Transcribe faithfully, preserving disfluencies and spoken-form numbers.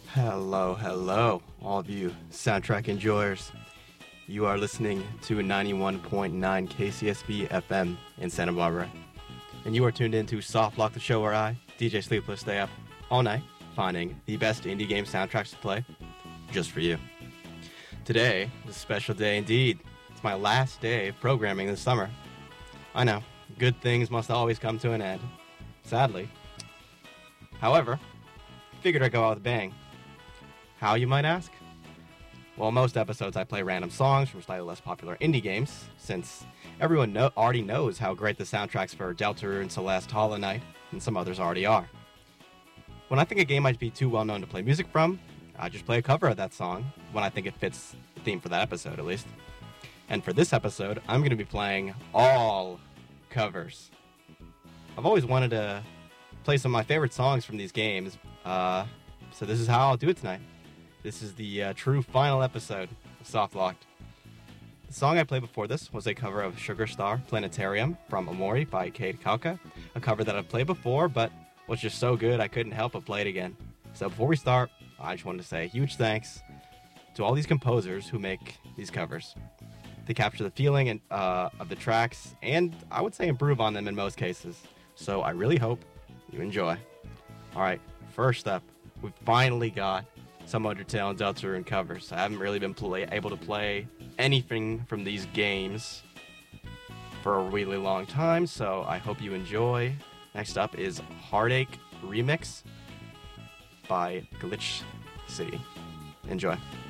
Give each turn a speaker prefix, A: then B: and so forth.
A: Hello, hello, all of you soundtrack enjoyers. You are listening to ninety-one point nine K C S B F M in Santa Barbara. And you are tuned in to Soft Lock, the show where I, D J Sleepless, stay up all night finding the best indie game soundtracks to play just for you. Today is a special day indeed. It's my last day of programming this summer. I know, good things must always come to an end, sadly. However, figured I'd go out with a bang. How, you might ask? Well, most episodes I play random songs from slightly less popular indie games, since everyone know- already knows how great the soundtracks for Deltarune and Celeste, Hollow Knight, and some others already are. When I think a game might be too well known to play music from, I just play a cover of that song, when I think it fits the theme for that episode at least. And for this episode, I'm going to be playing all covers. I've always wanted to play some of my favorite songs from these games, uh, so this is how I'll do it tonight. This is the uh, true final episode of Soft Locked. The song I played before this was a cover of Sugar Star Planetarium from Omori by Cade Kauka, a cover that I've played before, but was just so good I couldn't help but play it again. So before we start, I just wanted to say a huge thanks to all these composers who make these covers. They capture the feeling and, uh, of the tracks, and I would say improve on them in most cases. So I really hope you enjoy. Alright, first up, we finally got some Undertale and Deltarune covers. I haven't really been play- able to play anything from these games for a really long time, so I hope you enjoy. Next up is Heartache Remix by Glitch City. Enjoy.